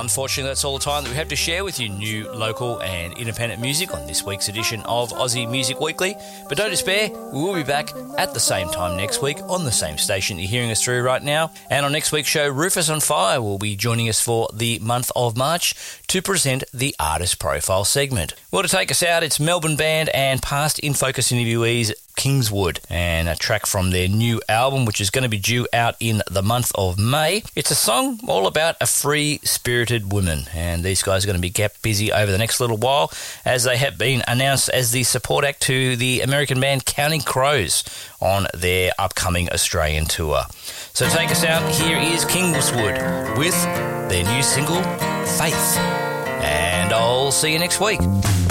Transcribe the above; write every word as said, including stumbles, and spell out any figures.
unfortunately, that's all the time that we have to share with you new, local and independent music on this week's edition of Aussie Music Weekly. But don't despair, we will be back at the same time next week on the same station you're hearing us through right now. And on next week's show, Rufus on Fire will be joining us for the month of March to present the Artist Profile segment. Well, to take us out, it's Melbourne band and past In Focus interviewees Kingswood, and a track from their new album, which is going to be due out in the month of May. It's a song all about a free-spirited woman, and these guys are going to be kept busy over the next little while as they have been announced as the support act to the American band Counting Crows on their upcoming Australian tour. So to take us out, here is Kingswood with their new single, Faith. And I'll see you next week.